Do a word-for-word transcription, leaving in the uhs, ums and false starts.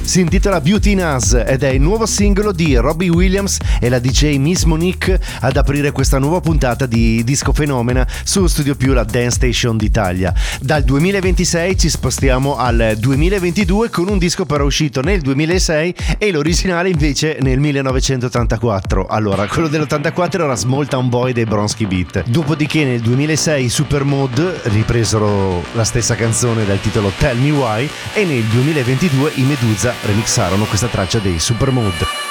Si intitola Beauty in Us ed è il nuovo singolo di Robbie Williams e la D J Miss Monique ad aprire questa nuova puntata di Disco Fenomena su Studio Più, la Dance Station d'Italia. Dal duemilaventisei ci spostiamo al duemilaventidue con un disco però uscito nel duemilasei e l'originale invece nel millenovecentottantaquattro. Allora, quello dell'ottantaquattro era Small Town Boy dei Bronski Beat. Dopodiché nel duemilasei i Supermode ripresero la stessa canzone dal titolo Tell Me Why e nel duemilaventidue i Medusa remixarono questa traccia dei Supermode.